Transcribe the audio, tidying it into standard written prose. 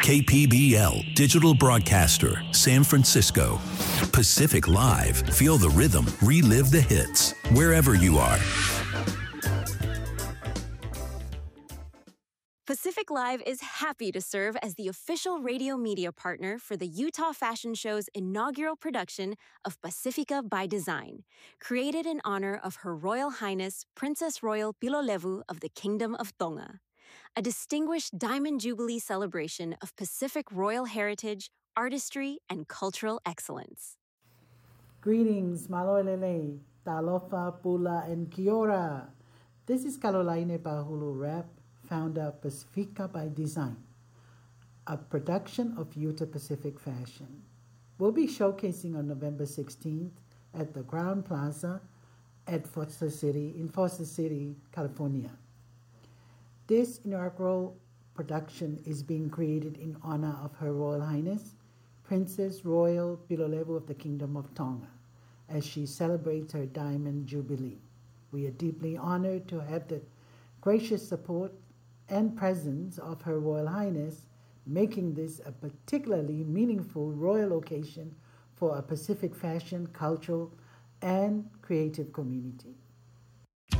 KPBL, digital broadcaster, San Francisco. Pacific Live, feel the rhythm, relive the hits, wherever you are. Pacific Live is happy to serve as the official radio media partner for the Utah Fashion Show's inaugural production of Pacifica by Design, created in honor of Her Royal Highness Princess Royal Pilolevu of the Kingdom of Tonga, a distinguished Diamond Jubilee celebration of Pacific royal heritage, artistry, and cultural excellence. Greetings, Maloelele, Talofa, Pula, and Kiora. This is Caroline Bahulu Rep, founder of Pacifica by Design, a production of Utah Pacific Fashion. We'll be showcasing on November 16th at the Crown Plaza at Foster City, California. This inaugural production is being created in honor of Her Royal Highness, Princess Royal Pilolevu of the Kingdom of Tonga, as she celebrates her Diamond Jubilee. We are deeply honored to have the gracious support and presence of Her Royal Highness, making this a particularly meaningful royal occasion for a Pacific fashion, cultural, and creative community.